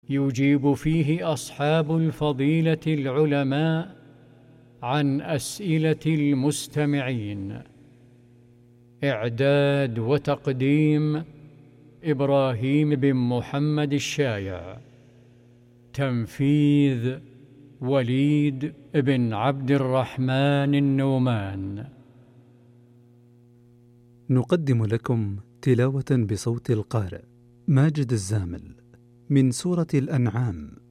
يجيب فيه أصحاب الفضيلة العلماء عن أسئلة المستمعين. إعداد وتقديم إبراهيم بن محمد الشايع. تنفيذ وليد بن عبد الرحمن النومان. نقدم لكم تلاوة بصوت القارئ ماجد الزامل من سورة الأنعام.